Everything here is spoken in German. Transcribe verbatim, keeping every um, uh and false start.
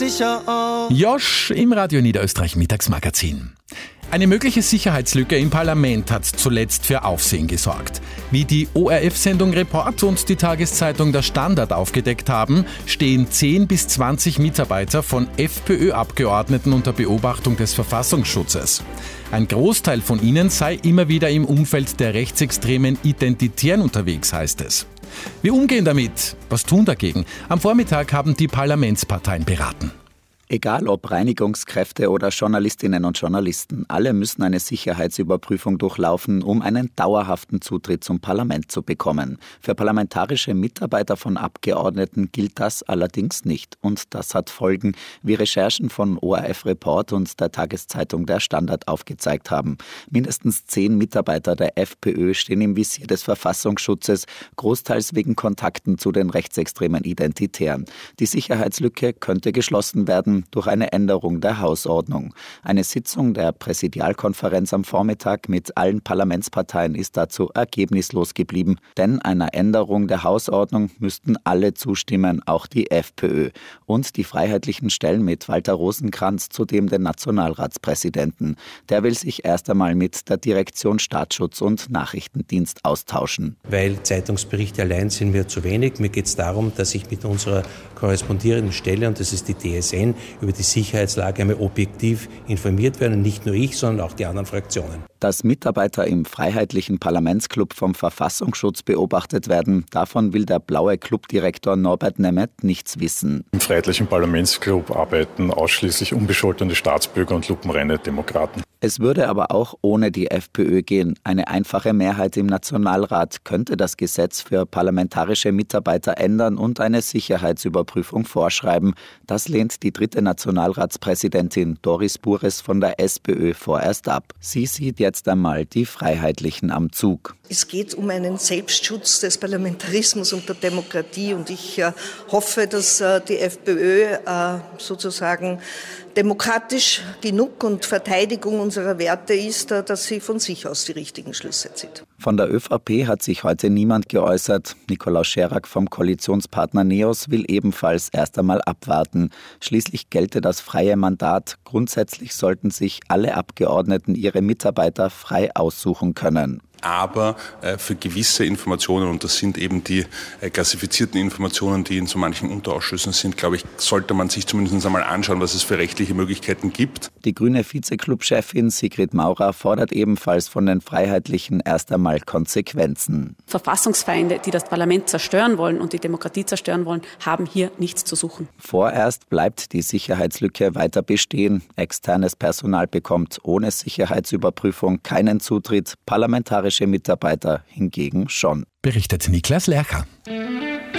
Josch im Radio Niederösterreich Mittagsmagazin. Eine mögliche Sicherheitslücke im Parlament hat zuletzt für Aufsehen gesorgt. Wie die O R F-Sendung Report und die Tageszeitung Der Standard aufgedeckt haben, stehen zehn bis zwanzig Mitarbeiter von FPÖ-Abgeordneten unter Beobachtung des Verfassungsschutzes. Ein Großteil von ihnen sei immer wieder im Umfeld der rechtsextremen Identitären unterwegs, heißt es. Wir umgehen damit. Was tun dagegen? Am Vormittag haben die Parlamentsparteien beraten. Egal ob Reinigungskräfte oder Journalistinnen und Journalisten, alle müssen eine Sicherheitsüberprüfung durchlaufen, um einen dauerhaften Zutritt zum Parlament zu bekommen. Für parlamentarische Mitarbeiter von Abgeordneten gilt das allerdings nicht. Und das hat Folgen, wie Recherchen von O R F Report und der Tageszeitung Der Standard aufgezeigt haben. Mindestens zehn Mitarbeiter der FPÖ stehen im Visier des Verfassungsschutzes, großteils wegen Kontakten zu den rechtsextremen Identitären. Die Sicherheitslücke könnte geschlossen werden durch eine Änderung der Hausordnung. Eine Sitzung der Präsidialkonferenz am Vormittag mit allen Parlamentsparteien ist dazu ergebnislos geblieben, denn einer Änderung der Hausordnung müssten alle zustimmen, auch die FPÖ. Und die Freiheitlichen stellen mit Walter Rosenkranz zudem den Nationalratspräsidenten. Der will sich erst einmal mit der Direktion Staatsschutz und Nachrichtendienst austauschen. Weil Zeitungsberichte allein sind mir zu wenig. Mir geht es darum, dass ich mit unserer korrespondierenden Stelle, und das ist die D S N, über die Sicherheitslage einmal objektiv informiert werden. Und nicht nur ich, sondern auch die anderen Fraktionen. Dass Mitarbeiter im Freiheitlichen Parlamentsclub vom Verfassungsschutz beobachtet werden, davon will der blaue Clubdirektor Norbert Nemeth nichts wissen. Im Freiheitlichen Parlamentsclub arbeiten ausschließlich unbescholtene Staatsbürger und lupenreine Demokraten. Es würde aber auch ohne die FPÖ gehen. Eine einfache Mehrheit im Nationalrat könnte das Gesetz für parlamentarische Mitarbeiter ändern und eine Sicherheitsüberprüfung vorschreiben. Das lehnt die dritte Nationalratspräsidentin Doris Bures von der SPÖ vorerst ab. Sie sieht jetzt einmal die Freiheitlichen am Zug. Es geht um einen Selbstschutz des Parlamentarismus und der Demokratie und ich äh, hoffe, dass äh, die FPÖ äh, sozusagen demokratisch genug und Verteidigung unserer Werte ist, äh, dass sie von sich aus die richtigen Schlüsse zieht. Von der ÖVP hat sich heute niemand geäußert. Nikolaus Scherak vom Koalitionspartner NEOS will ebenfalls erst einmal abwarten. Schließlich gelte das freie Mandat. Grundsätzlich sollten sich alle Abgeordneten ihre Mitarbeiter frei aussuchen können. Aber äh, für gewisse Informationen, und das sind eben die äh, klassifizierten Informationen, die in so manchen Unterausschüssen sind, glaube ich, sollte man sich zumindest einmal anschauen, was es für rechtliche Möglichkeiten gibt. Die grüne Vizeclub-Chefin Sigrid Maurer fordert ebenfalls von den Freiheitlichen erst einmal Konsequenzen. Verfassungsfeinde, die das Parlament zerstören wollen und die Demokratie zerstören wollen, haben hier nichts zu suchen. Vorerst bleibt die Sicherheitslücke weiter bestehen. Externes Personal bekommt ohne Sicherheitsüberprüfung keinen Zutritt, parlamentarische Mitarbeiter hingegen schon. Berichtet Niklas Lercher.